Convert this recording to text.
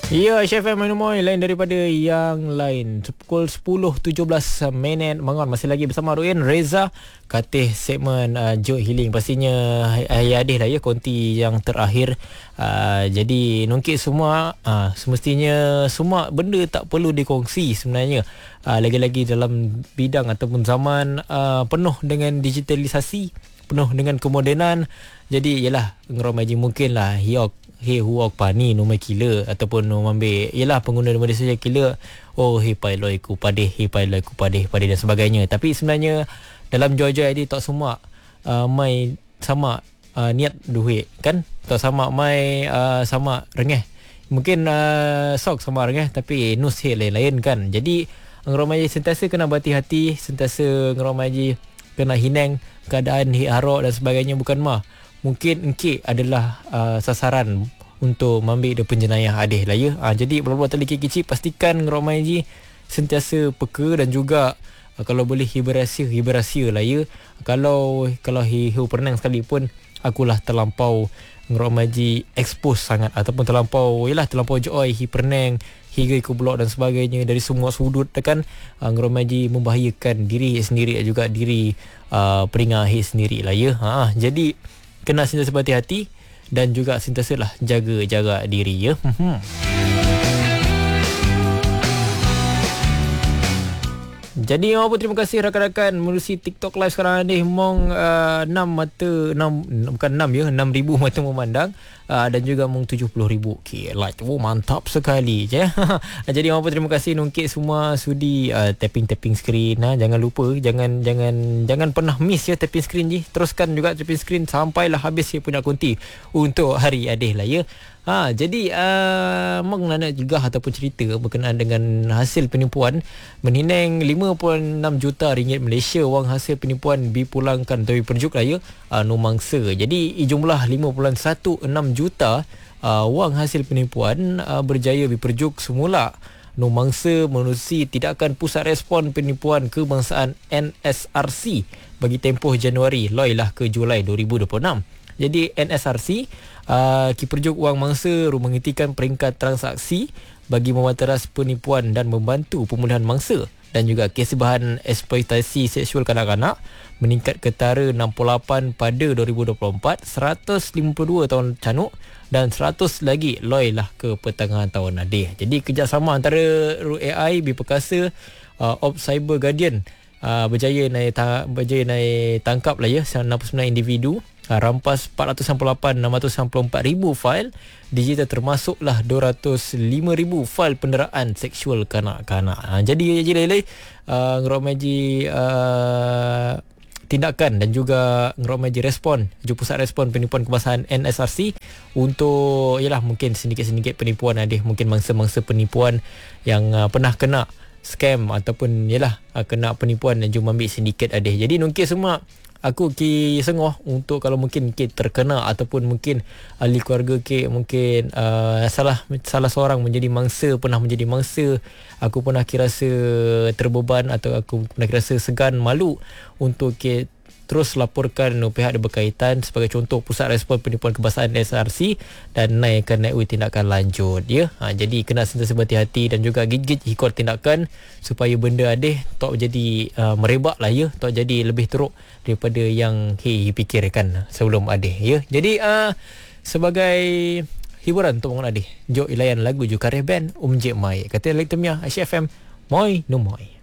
Ya, Chef Manumoy lain daripada yang lain. Pukul 10.17 minit. Mangon masih lagi bersama Ruin Reza Katih segmen Joke Healing. Pastinya hari Adih lah ya, konti yang terakhir. Jadi nungkit semua, semestinya semua benda tak perlu dikongsi sebenarnya. Lagi-lagi dalam bidang ataupun zaman penuh dengan digitalisasi, penuh dengan kemodenan. Jadi yalah, ngeromaji mungkin lah hiok huok pani nomor kila ataupun nombor ambil yalah pengguna media sosial kila pai loi ku padeh dan sebagainya. Tapi sebenarnya dalam joy-joy ini tak semua mai sama niat duit kan, tak sama mai sama rengeh. Mungkin sok sama rengeh tapi nus lain-lain kan. Jadi ngeromaji sentiasa kena berhati-hati, sentiasa ngeromaji kena hinang keadaan harok dan sebagainya. Bukan mah mungkin engkau adalah sasaran untuk mengambil penjenayah adih lah ya. Jadi buat-buat tali kecil pastikan ngeromai ji sentiasa peka dan juga kalau boleh hibur rahsia lah ya. Kalau hiu pernah sekali pun akulah terlampau ngeromai ji expose sangat ataupun terlampau joy hi pernah hingga ke blok dan sebagainya dari semua sudut kan. Ngeromai ji membahayakan diri sendiri juga diri peringat sendiri lah ya. Jadi kena sentiasa berhati-hati dan juga sentiasa lah jaga diri ya. Jadi apa terima kasih rakan-rakan menerusi TikTok live sekarang ni. Mong 6 6,000 mata memandang dan juga mong 70,000 like. Mantap sekali je. Jadi apa terima kasih nungkit semua sudi tapping screen. Jangan lupa jangan pernah miss ya tapping screen je. Teruskan juga tapping screen sampailah habis ya punya konti untuk hari Adih lah ya. Jadi Mak nak juga ataupun cerita berkenaan dengan hasil penipuan meninang 5.6 juta ringgit Malaysia wang hasil penipuan dipulangkan atau diperjuk lah ya numangsa. Jadi jumlah 5.16 juta wang hasil penipuan berjaya diperjuk semula numangsa menerusi tindakan Pusat Respon Penipuan Kebangsaan NSRC bagi tempoh Januari lah ke Julai 2026. Jadi NSRC Kiperjuk Wang Mangsa menghentikan peringkat transaksi bagi memanteras penipuan dan membantu pemulihan mangsa, dan juga kes bahan eksploitasi seksual kanak-kanak meningkat ketara 68 pada 2024, 152 tahun canuk dan 100 lagi lah ke pertengahan tahun Adih. Jadi kerjasama antara AI, Biperkasa, Ops Cyber Guardian berjaya naik tangkap lah ya 69 individu, rampas 498,694,000 fail digital, termasuklah 205,000 fail penderaan seksual kanak-kanak. Jadi ngeromaji tindakan dan juga ngeromaji respon Pusat Respon Penipuan Kebangsaan NSRC untuk mungkin sedikit-sedikit penipuan Adih, mungkin mangsa-mangsa penipuan yang pernah kena scam ataupun kena penipuan dan jom ambil sindiket Adih. Jadi nungkit semua aku sengoh untuk kalau mungkin terkena ataupun mungkin ahli keluarga mungkin salah seorang pernah menjadi mangsa, aku pernah rasa terbeban atau aku pernah rasa segan, malu untuk terus laporkan pihak yang berkaitan, sebagai contoh Pusat Respon Penipuan Kebangsaan SRC, dan naik tindakan lanjut ya. Jadi kena sentiasa berhati-hati dan juga gigit ikut tindakan supaya benda Adih tak jadi merebak lah ya, tak jadi lebih teruk daripada yang fikirkan sebelum Adih ya. Jadi sebagai hiburan untuk orang Adih, jom layan lagu juga karya band Jek Mai. Kata Lek Temia, Aisyah FM, Moi no Moi.